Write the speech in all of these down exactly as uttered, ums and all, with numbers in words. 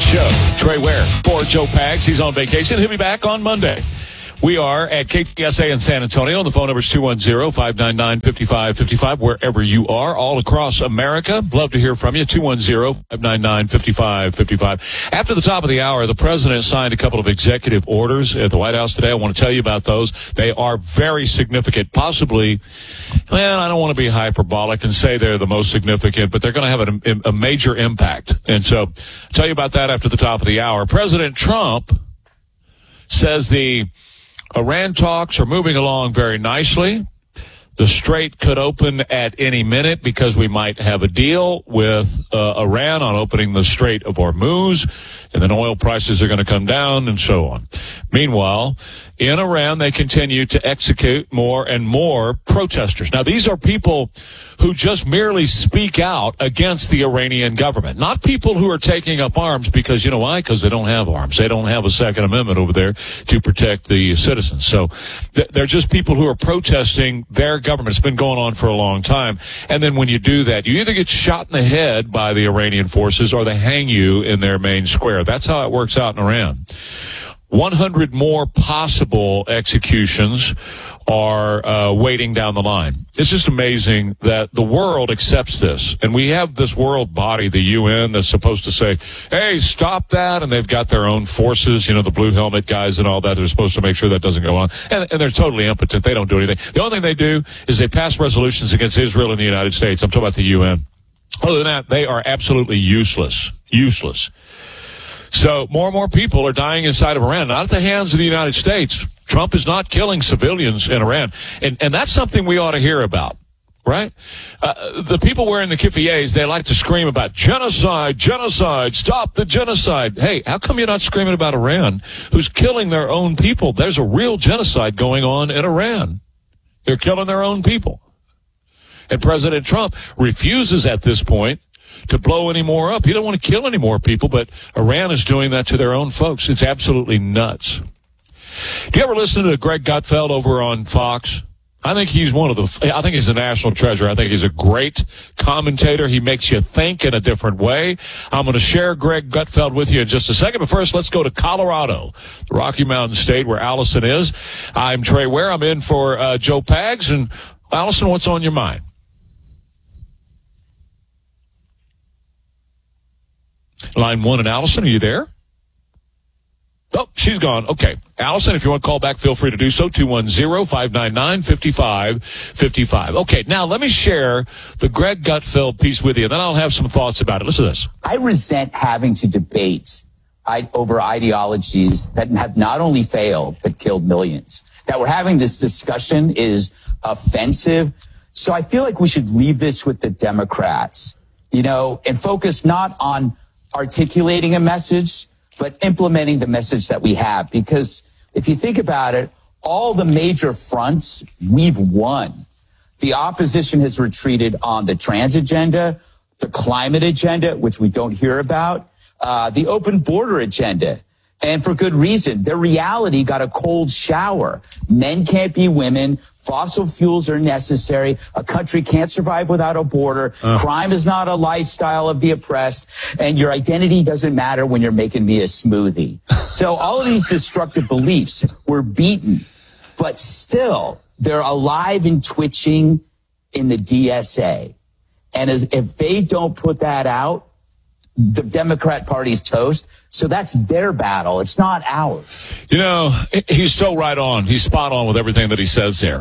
show. Trey Ware for Joe Pags. He's on vacation. He'll be back on Monday. We are at K T S A in San Antonio. The phone number is two one zero, five nine nine, five five five five. Wherever you are, all across America. Love to hear from you. two one zero, five nine nine, five five five five. After the top of the hour, the president signed a couple of executive orders at the White House today. I want to tell you about those. They are very significant. Possibly, well, I don't want to be hyperbolic and say they're the most significant, but they're going to have a, a major impact. And so I'll tell you about that after the top of the hour. President Trump says the Iran talks are moving along very nicely. The Strait could open at any minute because we might have a deal with uh, Iran on opening the Strait of Hormuz, and then oil prices are going to come down and so on. Meanwhile, in Iran, they continue to execute more and more protesters. Now, these are people who just merely speak out against the Iranian government, not people who are taking up arms because, you know why? Because they don't have arms. They don't have a Second Amendment over there to protect the citizens. So th- they're just people who are protesting their government. It's been going on for a long time. And then when you do that, you either get shot in the head by the Iranian forces or they hang you in their main square. That's how it works out in Iran. one hundred more possible executions are uh, waiting down the line. It's just amazing that the world accepts this. And we have this world body, the U N, that's supposed to say, hey, stop that. And they've got their own forces, you know, the blue helmet guys and all that. They're supposed to make sure that doesn't go on. And, and they're totally impotent. They don't do anything. The only thing they do is they pass resolutions against Israel and the United States. I'm talking about the U N. Other than that, they are absolutely useless. Useless. So more and more people are dying inside of Iran, not at the hands of the United States. Trump is not killing civilians in Iran. And, and that's something we ought to hear about, right? Uh, the people wearing the kippiyehs, they like to scream about genocide, genocide, stop the genocide. Hey, how come you're not screaming about Iran, who's killing their own people? There's a real genocide going on in Iran. They're killing their own people. And President Trump refuses at this point to blow any more up. He don't want to kill any more people, but Iran is doing that to their own folks. It's absolutely nuts. Do you ever listen to Greg Gutfeld over on Fox? I think he's one of the, I think he's a national treasure. I think he's a great commentator. He makes you think in a different way. I'm going to share Greg Gutfeld with you in just a second. But first, let's go to Colorado, the Rocky Mountain State where Allison is. I'm Trey Ware. I'm in for uh, Joe Pags. And Allison, what's on your mind? Line one and Allison, are you there? Oh, she's gone. Okay. Allison, if you want to call back, feel free to do so. two one zero, five nine nine, five five five five. Okay, now let me share the Greg Gutfeld piece with you, and then I'll have some thoughts about it. Listen to this. I resent having to debate I, over ideologies that have not only failed, but killed millions. That we're having this discussion is offensive. So I feel like we should leave this with the Democrats, you know, and focus not on articulating a message, but implementing the message that we have. Because if you think about it, all the major fronts we've won. The opposition has retreated on the trans agenda, the climate agenda, which we don't hear about, uh, the open border agenda. And for good reason. Their reality got a cold shower. Men can't be women. Fossil fuels are necessary. A country can't survive without a border. Uh. Crime is not a lifestyle of the oppressed. And your identity doesn't matter when you're making me a smoothie. So all of these destructive beliefs were beaten. But still, they're alive and twitching in the D S A. And as, if they don't put that out, the Democrat Party's toast. So that's their battle. It's not ours. You know, he's so right on. He's spot on with everything that he says there.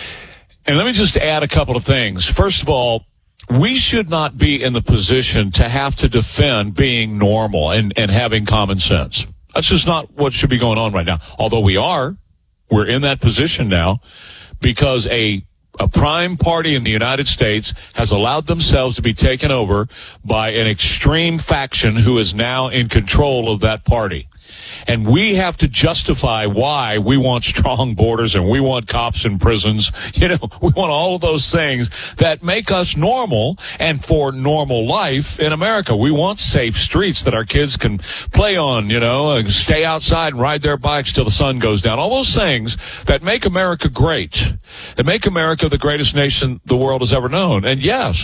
And let me just add a couple of things. First of all, we should not be in the position to have to defend being normal and, and having common sense. That's just not what should be going on right now. Although we are, we're in that position now because a A prime party in the United States has allowed themselves to be taken over by an extreme faction who is now in control of that party. And we have to justify why we want strong borders and we want cops in prisons. You know, we want all of those things that make us normal and for normal life in America. We want safe streets that our kids can play on, you know, and stay outside and ride their bikes till the sun goes down. All those things that make America great, that make America the greatest nation the world has ever known. And yes,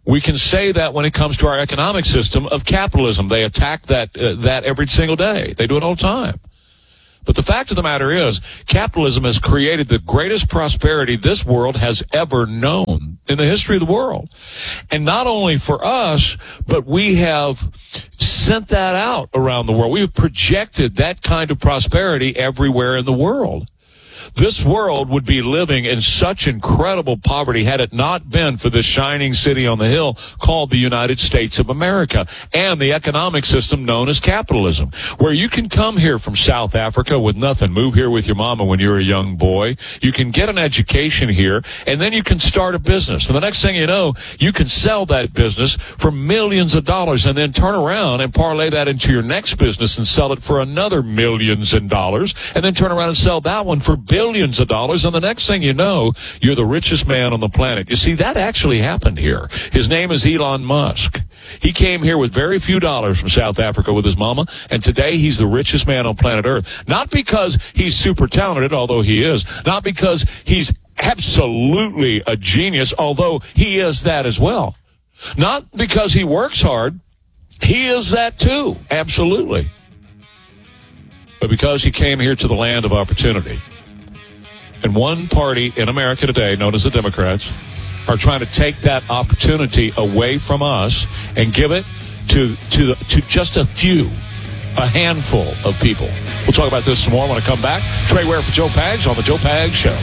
We can say that when it comes to our economic system of capitalism. They attack that uh, that every single day. They do it all the time. But the fact of the matter is, capitalism has created the greatest prosperity this world has ever known in the history of the world. And not only for us, but we have sent that out around the world. We have projected that kind of prosperity everywhere in the world. This world would be living in such incredible poverty had it not been for this shining city on the hill called the United States of America and the economic system known as capitalism, where you can come here from South Africa with nothing, move here with your mama when you're a young boy. You can get an education here, and then you can start a business. And the next thing you know, you can sell that business for millions of dollars and then turn around and parlay that into your next business and sell it for another millions in dollars, and then turn around and sell that one for billions. Billions of dollars, and the next thing you know, you're the richest man on the planet. You see, that actually happened here. His name is Elon Musk. He came here with very few dollars from South Africa with his mama, and today he's the richest man on planet Earth. Not because he's super talented, although he is. Not because he's absolutely a genius, although he is that as well. Not because he works hard. He is that too, absolutely. But because he came here to the land of opportunity. And one party in America today, known as the Democrats, are trying to take that opportunity away from us and give it to to to just a few, a handful of people. We'll talk about this some more when I come back. Trey Ware for Joe Pags on the Joe Pags Show.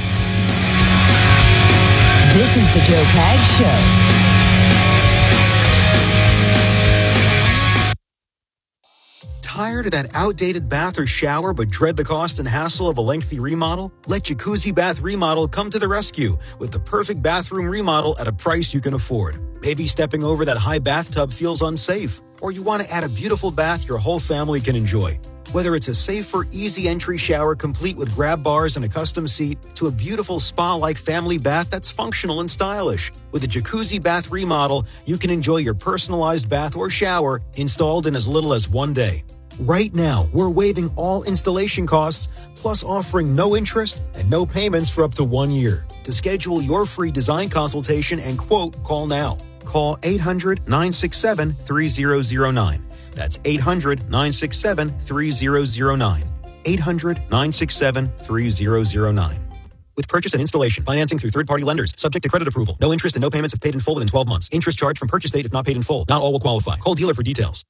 This is the Joe Pags Show. Tired of that outdated bath or shower but dread the cost and hassle of a lengthy remodel? Let Jacuzzi Bath Remodel come to the rescue with the perfect bathroom remodel at a price you can afford. Maybe stepping over that high bathtub feels unsafe, or you want to add a beautiful bath your whole family can enjoy. Whether it's a safer, easy entry shower complete with grab bars and a custom seat, to a beautiful spa-like family bath that's functional and stylish. With a Jacuzzi Bath Remodel, you can enjoy your personalized bath or shower installed in as little as one day. Right now, we're waiving all installation costs, plus offering no interest and no payments for up to one year. To schedule your free design consultation and quote, call now. Call eight hundred, nine six seven, three zero zero nine. That's eight hundred, nine six seven, three zero zero nine. eight hundred, nine six seven, three zero zero nine. With purchase and installation, financing through third-party lenders, subject to credit approval. No interest and no payments if paid in full within twelve months. Interest charged from purchase date if not paid in full. Not all will qualify. Call dealer for details.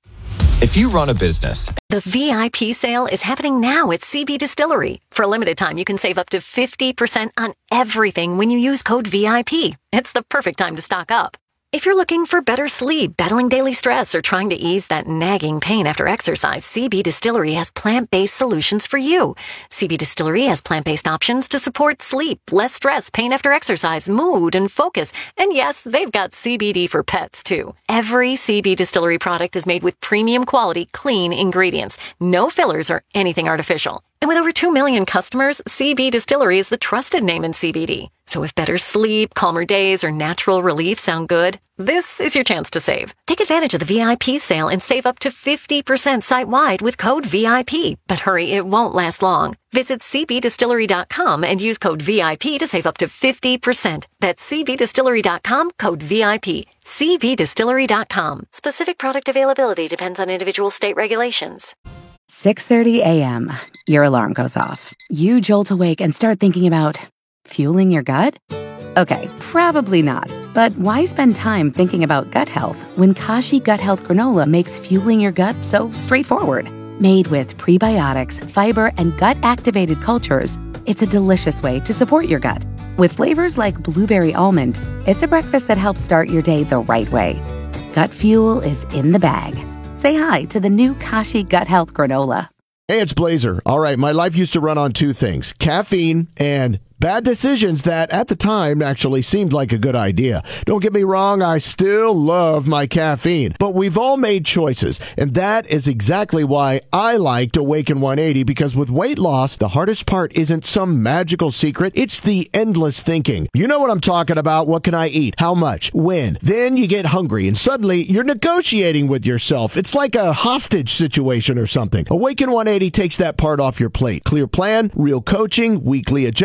If you run a business... The V I P sale is happening now at C B Distillery. For a limited time, you can save up to fifty percent on everything when you use code V I P. It's the perfect time to stock up. If you're looking for better sleep, battling daily stress, or trying to ease that nagging pain after exercise, C B Distillery has plant-based solutions for you. C B Distillery has plant-based options to support sleep, less stress, pain after exercise, mood, and focus. And yes, they've got C B D for pets, too. Every C B Distillery product is made with premium quality, clean ingredients. No fillers or anything artificial. And with over two million customers, C B Distillery is the trusted name in C B D. So if better sleep, calmer days, or natural relief sound good, this is your chance to save. Take advantage of the V I P sale and save up to fifty percent site-wide with code V I P. But hurry, it won't last long. Visit c b distillery dot com and use code V I P to save up to fifty percent. That's c b distillery dot com, code V I P. c b distillery dot com. Specific product availability depends on individual state regulations. six thirty a.m. Your alarm goes off. You jolt awake and start thinking about fueling your gut? Okay, probably not. But why spend time thinking about gut health when Kashi Gut Health Granola makes fueling your gut so straightforward? Made with prebiotics, fiber, and gut-activated cultures, it's a delicious way to support your gut. With flavors like blueberry almond, it's a breakfast that helps start your day the right way. Gut fuel is in the bag. Say hi to the new Kashi Gut Health Granola. Hey, it's Blazer. All right, my life used to run on two things, caffeine and bad decisions that at the time actually seemed like a good idea. Don't get me wrong, I still love my caffeine, but we've all made choices, and that is exactly why I liked Awaken one eighty, because with weight loss, the hardest part isn't some magical secret, it's the endless thinking. You know what I'm talking about. What can I eat? How much? When? Then you get hungry, and suddenly you're negotiating with yourself. It's like a hostage situation or something. Awaken one eighty takes that part off your plate. Clear plan, real coaching, weekly adjustment,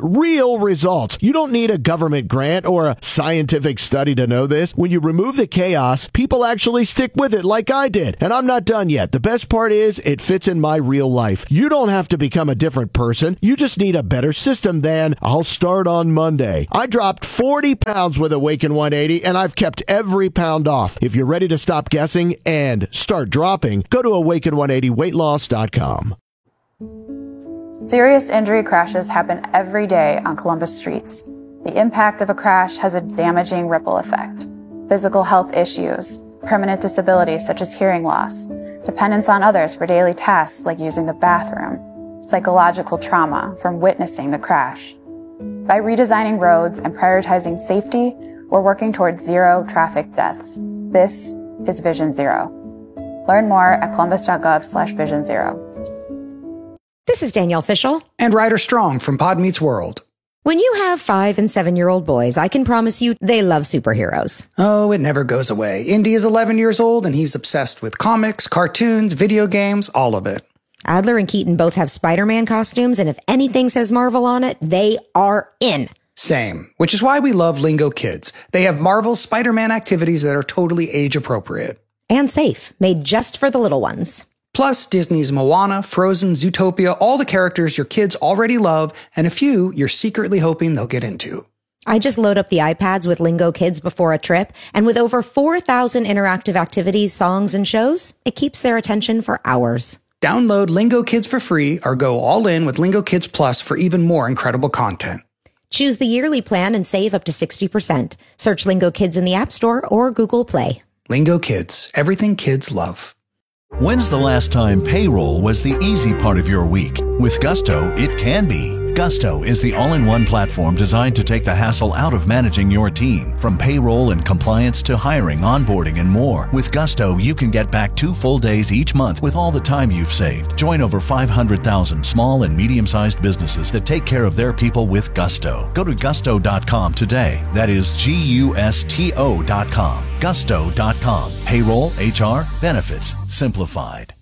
real results. You don't need a government grant or a scientific study to know this. When you remove the chaos, people actually stick with it like I did. And I'm not done yet. The best part is it fits in my real life. You don't have to become a different person. You just need a better system than I'll start on Monday. I dropped forty pounds with Awaken one eighty, and I've kept every pound off. If you're ready to stop guessing and start dropping, go to awaken one eighty weight loss dot com. Serious injury crashes happen every day on Columbus streets. The impact of a crash has a damaging ripple effect. Physical health issues, permanent disabilities such as hearing loss, dependence on others for daily tasks like using the bathroom, psychological trauma from witnessing the crash. By redesigning roads and prioritizing safety, we're working towards zero traffic deaths. This is Vision Zero. Learn more at columbus.gov slash vision zero. This is Danielle Fishel. And Ryder Strong from Pod Meets World. When you have five and seven-year-old boys, I can promise you they love superheroes. Oh, it never goes away. Indy is eleven years old, and he's obsessed with comics, cartoons, video games, all of it. Adler and Keaton both have Spider-Man costumes, and if anything says Marvel on it, they are in. Same, which is why we love Lingo Kids. They have Marvel's Spider-Man activities that are totally age-appropriate. And safe, made just for the little ones. Plus, Disney's Moana, Frozen, Zootopia, all the characters your kids already love, and a few you're secretly hoping they'll get into. I just load up the iPads with Lingo Kids before a trip, and with over four thousand interactive activities, songs, and shows, it keeps their attention for hours. Download Lingo Kids for free or go all in with Lingo Kids Plus for even more incredible content. Choose the yearly plan and save up to sixty percent. Search Lingo Kids in the App Store or Google Play. Lingo Kids, everything kids love. When's the last time payroll was the easy part of your week? With Gusto, it can be. Gusto is the all-in-one platform designed to take the hassle out of managing your team. From payroll and compliance to hiring, onboarding, and more. With Gusto, you can get back two full days each month with all the time you've saved. Join over five hundred thousand small and medium-sized businesses that take care of their people with Gusto. Go to gusto dot com today. That is G U S T O dot com. gusto dot com. Payroll, H R, benefits, simplified.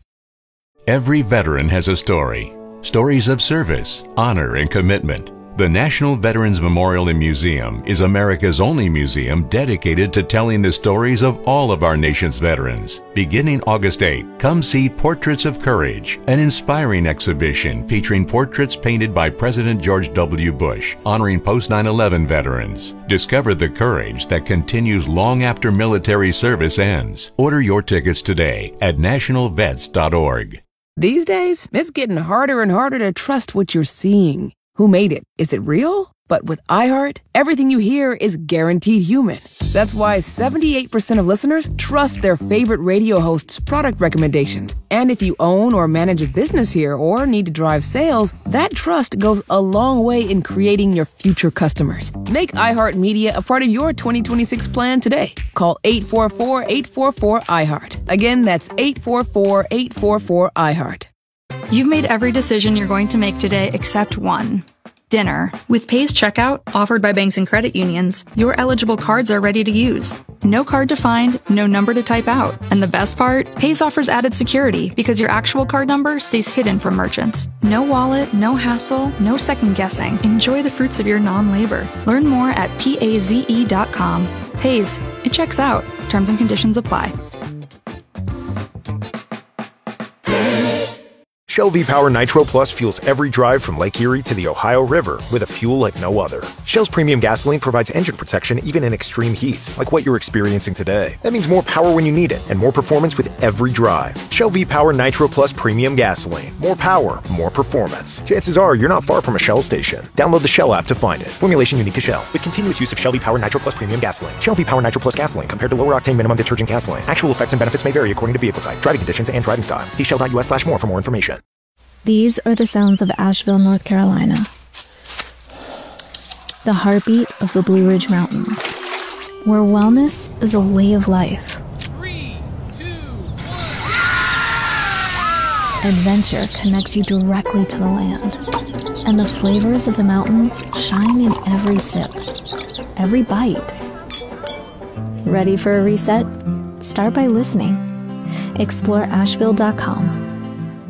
Every veteran has a story. Stories of service, honor, and commitment. The National Veterans Memorial and Museum is America's only museum dedicated to telling the stories of all of our nation's veterans. Beginning August eighth, come see Portraits of Courage, an inspiring exhibition featuring portraits painted by President George W. Bush, honoring post nine eleven veterans. Discover the courage that continues long after military service ends. Order your tickets today at national vets dot org. These days, it's getting harder and harder to trust what you're seeing. Who made it? Is it real? But with iHeart, everything you hear is guaranteed human. That's why seventy-eight percent of listeners trust their favorite radio hosts' product recommendations. And if you own or manage a business here or need to drive sales, that trust goes a long way in creating your future customers. Make iHeartMedia a part of your twenty twenty-six plan today. Call eight four four, eight four four, iHeart. Again, that's eight four four, eight four four, iHeart. You've made every decision you're going to make today except one. Dinner. With Pay's checkout, offered by banks and credit unions, your eligible cards are ready to use. No card to find, no number to type out. And the best part? Pay's offers added security because your actual card number stays hidden from merchants. No wallet, no hassle, no second guessing. Enjoy the fruits of your non-labor. Learn more at paze dot com. Pay's. It checks out. Terms and conditions apply. Shell V-Power Nitro Plus fuels every drive from Lake Erie to the Ohio River with a fuel like no other. Shell's premium gasoline provides engine protection even in extreme heat, like what you're experiencing today. That means more power when you need it and more performance with every drive. Shell V-Power Nitro Plus premium gasoline. More power, more performance. Chances are you're not far from a Shell station. Download the Shell app to find it. Formulation unique to Shell with continuous use of Shell V-Power Nitro Plus premium gasoline. Shell V-Power Nitro Plus gasoline compared to lower octane minimum detergent gasoline. Actual effects and benefits may vary according to vehicle type, driving conditions, and driving style. See shell dot U S slash more for more information. These are the sounds of Asheville, North Carolina. The heartbeat of the Blue Ridge Mountains, where wellness is a way of life. Three, two, one. Adventure connects you directly to the land, and the flavors of the mountains shine in every sip, every bite. Ready for a reset? Start by listening. explore asheville dot com.